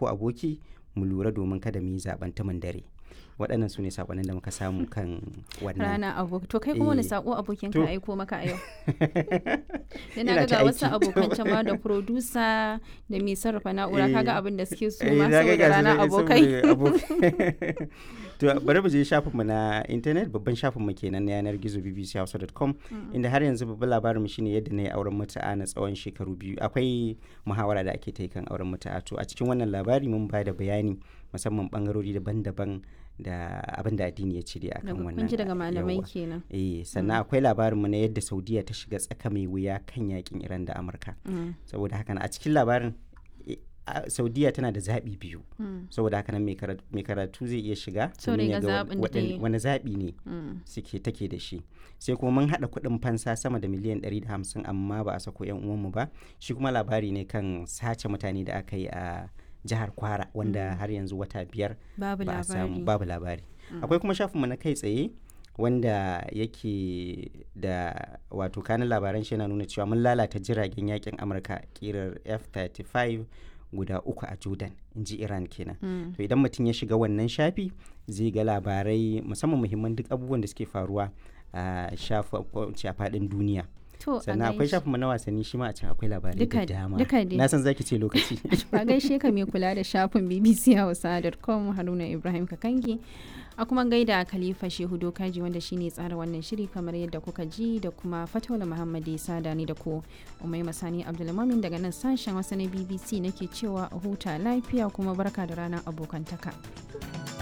ko aboki mu lura domin kada mu yi zaben tumin dare. Waɗannan su ne saƙonin da muka samu kan wannan rana aboki. To kai kuma wani saƙo abokin ka To. aiko maka a yau? Da Ina na ta ga wasu aiki. abokan can ma da producer da mai sarrafa na'ura kaga abin da suke so Eh, ma na ga saboda gasu rana nan abokai. saboda abokai. To bari mu je shafinmu na intanet, babban shafinmu kenan na yanar gizo bbchausa.com, inda har yanzu babban labarinmu shine yadda na yi auren mutu'a na tsawon shekaru 2. Akwai muhawara da ake ta yi kan auren mutu'a. To a cikin wannan labari mun ba da bayani musamman bangarori daban-daban da abin da addini ya cire akan Daga wannan. kun ji daga malamai Yawwa. kenan. Sannan akwai labarinmu na yadda Saudiya ta shiga tsaka mai wuya kan yakin Iran da Amurka. Saboda haka a cikin labarin Saudiya tana da zaɓi biyu. Saboda haka nan mai karatu zai iya shiga domin ya ga wani zaɓi ne take da shi. Sai kuma mun haɗa kuɗin fansa sama da miliyan 150 amma ba a sako 'yan uwanmu ba. Shi kuma labari ne kan sace mutane da aka yi a jihar Kwara wanda har yanzu wata 5 ba a samu babu labari. Akwai kuma shafinmu na kai tsaye wanda yake da wato kanin labaran shi yana nuna cewa mun lalata jiragen yakin Amurka kirar F-35 guda 3 a Jordan, in ji Iran kenan. To idan mutum ya shiga wannan shafi zai ga labarai musamman muhimman duk abubuwan da suke faruwa a faɗin duniya. Sannan akwai shafinmu na wasanni shi ma a can akwai labarai da dama. Na san zaki ce lokaci. Ba gaishe ka mai kula da shafin bbchausa.com Haruna Ibrahim Kakangi. A kuma gaida Khalifa Shehu Dokaji wanda shine tsara wannan shiri kamar yadda kuka ji, da kuma Fataula Muhammad Sada ni da ku. Umaima Sani Abdulmumin daga nan sashen Hausa na BBC nake cewa a huta lafiya kuma barka da ranar abokantaka.